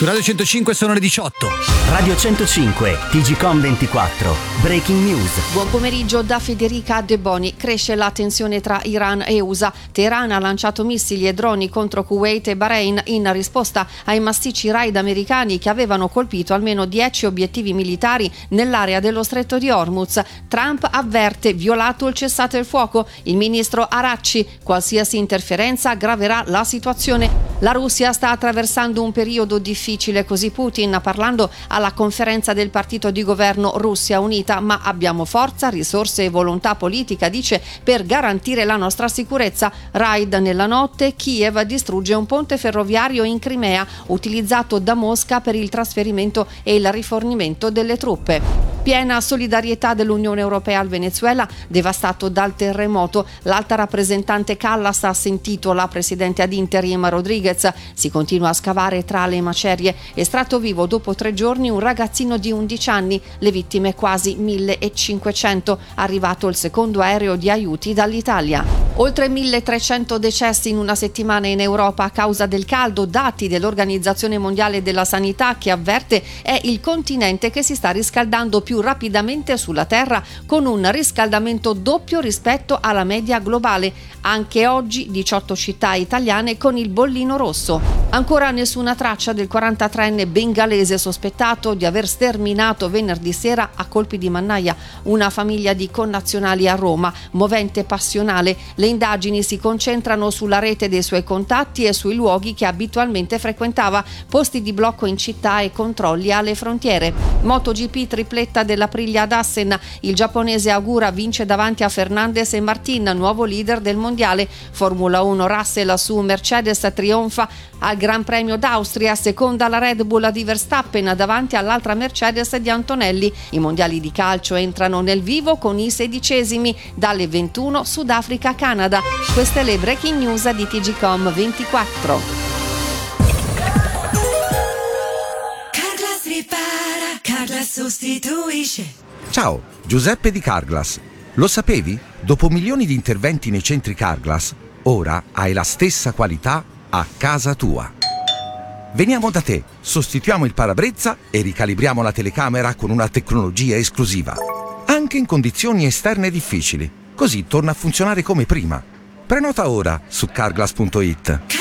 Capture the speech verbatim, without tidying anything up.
Su Radio centocinque sono le diciotto. Radio centocinque, T G Com ventiquattro, Breaking News. Buon pomeriggio da Federica De Boni. Cresce la tensione tra Iran e U S A. Teheran ha lanciato missili e droni contro Kuwait e Bahrain in risposta ai massicci raid americani che avevano colpito almeno dieci obiettivi militari nell'area dello stretto di Hormuz. Trump avverte: violato il cessate il fuoco. Il ministro Aracci: qualsiasi interferenza aggraverà la situazione. La Russia sta attraversando un periodo difficile, così Putin parlando alla conferenza del partito di governo Russia Unita, ma abbiamo forza, risorse e volontà politica, dice, per garantire la nostra sicurezza. Raid nella notte, Kiev distrugge un ponte ferroviario in Crimea utilizzato da Mosca per il trasferimento e il rifornimento delle truppe. Piena solidarietà dell'Unione Europea al Venezuela, devastato dal terremoto. L'alta rappresentante Callas ha sentito la presidente ad interim Rodriguez. Si continua a scavare tra le macerie. Estratto vivo dopo tre giorni un ragazzino di undici anni, le vittime quasi millecinquecento. Arrivato il secondo aereo di aiuti dall'Italia. Oltre milletrecento decessi in una settimana in Europa a causa del caldo, dati dell'Organizzazione Mondiale della Sanità, che avverte è il continente che si sta riscaldando più rapidamente sulla Terra, con un riscaldamento doppio rispetto alla media globale. Anche oggi diciotto città italiane con il bollino rosso. Ancora nessuna traccia del quarantatreenne bengalese sospettato di aver sterminato venerdì sera a colpi di mannaia una famiglia di connazionali a Roma. Movente passionale. Le indagini si concentrano sulla rete dei suoi contatti e sui luoghi che abitualmente frequentava, posti di blocco in città e controlli alle frontiere. MotoGP tripletta dell'Aprilia ad Assen. Il giapponese Agura vince davanti a Fernandez e Martin, nuovo leader del mondiale. Formula uno, Russell su Mercedes trionfa al Gran Premio d'Austria, seconda la Red Bull di Verstappen davanti all'altra Mercedes di Antonelli. I mondiali di calcio entrano nel vivo con i sedicesimi dalle ventuno Sudafrica-Canada. Queste le breaking news di T G Com ventiquattro. Carglass ripara, Carglass sostituisce. Ciao, Giuseppe di Carglass. Lo sapevi? Dopo milioni di interventi nei centri Carglass, ora hai la stessa qualità a casa tua. Veniamo da te, sostituiamo il parabrezza e ricalibriamo la telecamera con una tecnologia esclusiva. Anche in condizioni esterne difficili. Così torna a funzionare come prima. Prenota ora su carglass punto it.